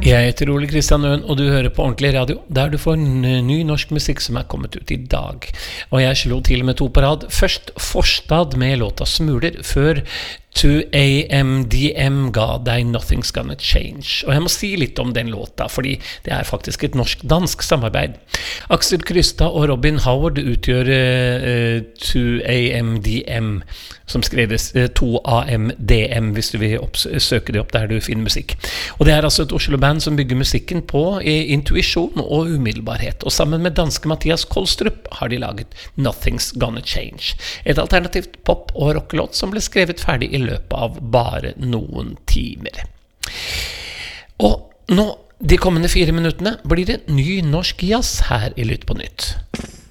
Jeg heter Ole Kristian Øen, og du hører på Ordentlig Radio, der du får ny norsk musikk som er kommet ut i dag. Og jeg slo til med 2 på rad. Først Forstad med låta Smuler, før 2AMDM ga deg Nothing's Gonna Change. Og jeg må si litt om den låta, fordi det er faktisk et norsk-dansk samarbeid. Aksel Krystad og Robin Howard utgjør 2AMDM, som skreves 2AMDM, hvis du vil søke det opp der du finner musikk. Og det er altså et Oslo-band som bygger musikken på intuisjon og umiddelbarhet. Og sammen med danske Mathias Kolstrup har de laget Nothing's Gonna Change. Et alternativt pop- og rockelåt som ble skrevet ferdig i løpet av bare noen timer. Og nå, de kommende 4 minuttene, blir det ny norsk jazz her i Lytt på Nytt.